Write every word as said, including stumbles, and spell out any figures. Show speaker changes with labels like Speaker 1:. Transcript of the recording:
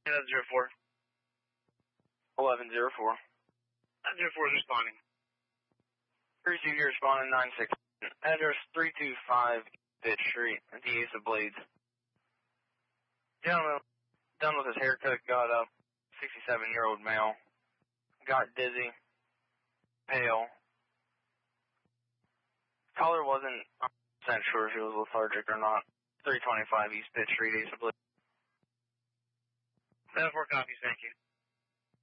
Speaker 1: Yeah, that's zero four.
Speaker 2: eleven zero four.
Speaker 1: That zero four is responding.
Speaker 2: Receive your responding nine six. Address three two five Pitt Street at the Ace of Blades. Gentleman, done with his haircut, got up. sixty-seven-year-old male. Got dizzy. Pale. Caller wasn't one hundred percent sure if he was lethargic or not. three twenty-five East Pitt Street, Ace of Blades.
Speaker 1: seven four copies, thank you.